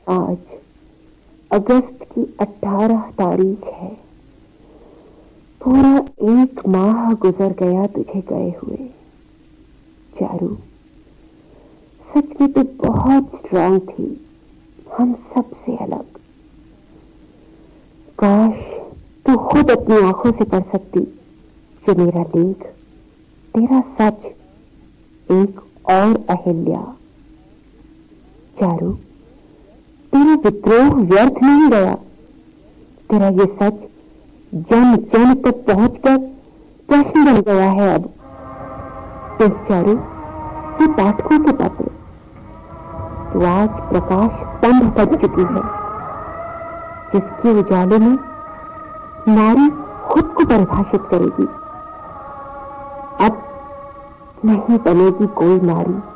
आज अगस्त की 18 तारीख है। पूरा 1 माह गुजर गया तुझे गए हुए। चारू, सच में तू बहुत स्ट्रांग थी, हम सबसे अलग। काश तू खुद अपनी आंखों से पढ़ सकती कि मेरा लेख, तेरा सच एक और अहिल्या। चारू, तेरा विद्रोह व्यर्थ नहीं गया। तेरा ये सच जन जन तक पहुंचकर प्रश्न बन गया है। अब देख चारू, ये पाठकों के पत्र, तो आज प्रकाश स्तंभ बन चुकी है, जिसके उजाले में नारी खुद को परिभाषित करेगी। अब नहीं बनेगी कोई नारी।